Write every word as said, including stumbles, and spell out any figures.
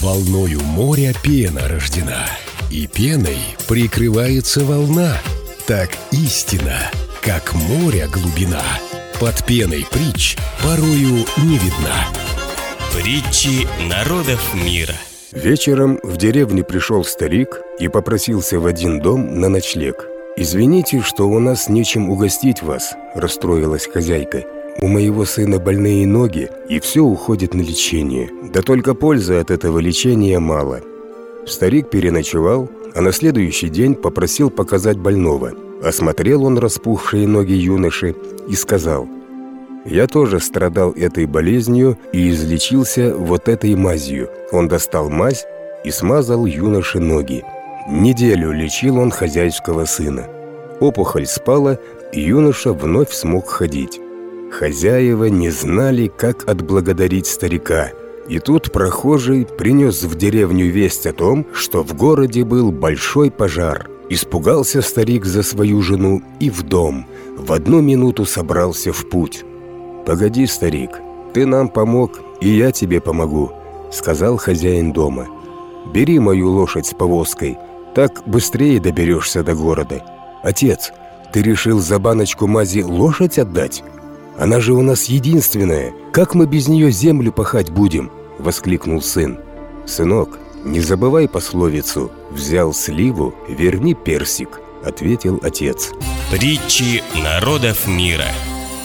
Волною моря пена рождена, и пеной прикрывается волна. Так истина, как море глубина, под пеной притч порою не видна. Притчи народов мира. Вечером в деревню пришел старик и попросился в один дом на ночлег. «Извините, что у нас нечем угостить вас», – расстроилась хозяйка. «У моего сына больные ноги, и все уходит на лечение. Да только пользы от этого лечения мало». Старик переночевал, а на следующий день попросил показать больного. Осмотрел он распухшие ноги юноши и сказал: «Я тоже страдал этой болезнью и излечился вот этой мазью». Он достал мазь и смазал юноше ноги. Неделю лечил он хозяйского сына. Опухоль спала, и юноша вновь смог ходить. Хозяева не знали, как отблагодарить старика. И тут прохожий принес в деревню весть о том, что в городе был большой пожар. Испугался старик за свою жену и в дом. В одну минуту собрался в путь. «Погоди, старик, ты нам помог, и я тебе помогу», — сказал хозяин дома. «Бери мою лошадь с повозкой, так быстрее доберешься до города». «Отец, ты решил за баночку мази лошадь отдать? Она же у нас единственная, как мы без нее землю пахать будем?» — воскликнул сын. «Сынок, не забывай пословицу: взял сливу, верни персик», — ответил отец. Притчи народов мира.